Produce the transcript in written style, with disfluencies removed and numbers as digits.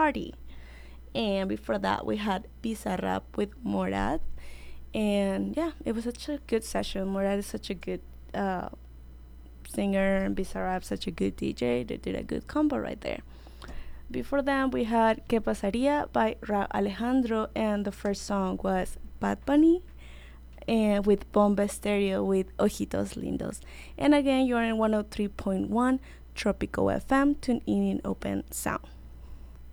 Party. And before that, we had Bizarrap with Morad. And yeah, it was such a good session. Morad is such a good uh, singer, and Bizarrap such a good DJ. They did a good combo right there. Before that, we had Que Pasaría by Ra Alejandro, and the first song was Bad Bunny and with Bomba Stereo with Ojitos Lindos. And again, you're in 103.1 Tropico FM, tune in open sound.